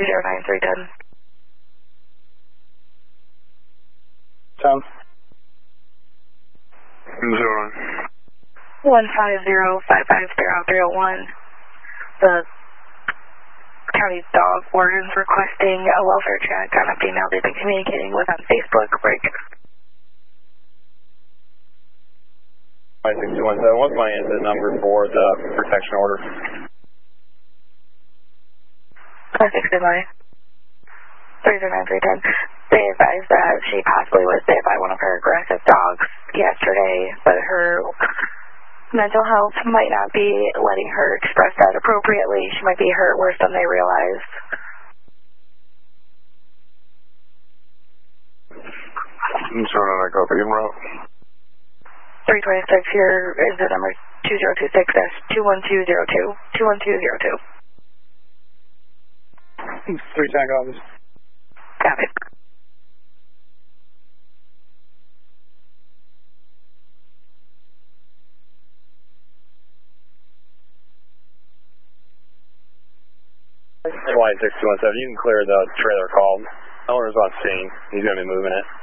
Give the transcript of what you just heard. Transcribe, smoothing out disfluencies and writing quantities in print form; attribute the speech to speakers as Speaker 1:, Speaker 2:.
Speaker 1: 309-310.
Speaker 2: Tom?
Speaker 1: 150-550-301. The county dog warden's requesting a welfare check on a female they've been communicating with on Facebook. Break.
Speaker 2: 5217, what's my incident number for the protection order?
Speaker 1: 669. 309-310. They advised that she possibly was bit by one of her aggressive dogs yesterday, but her mental health might not be letting her express that appropriately. She might be hurt worse than they realized.
Speaker 2: I'm sorry, I copy en route.
Speaker 1: 326 here is the number 2026-21202. 21202.
Speaker 2: 310 copies.
Speaker 1: Copy.
Speaker 2: Line 6217, you can clear the trailer call. Owner's on scene. He's going to be moving it.